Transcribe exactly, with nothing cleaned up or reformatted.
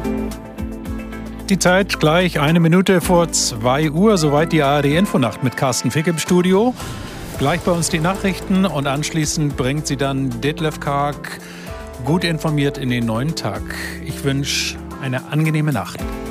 Die Zeit gleich eine Minute vor zwei Uhr, soweit die A R D-Infonacht mit Carsten Fick im Studio. Gleich bei uns die Nachrichten und anschließend bringt sie dann Detlef Karg gut informiert in den neuen Tag. Ich wünsche eine angenehme Nacht.